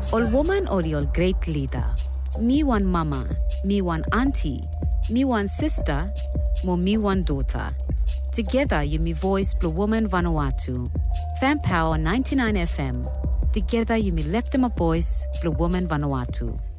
Ol woman ol your great leader. Me one mama, me one auntie, me one sister, mo me one daughter. Together you me voice Blue Woman Vanuatu. Fan Power 99 FM. Together you me left them a voice Blue Woman Vanuatu.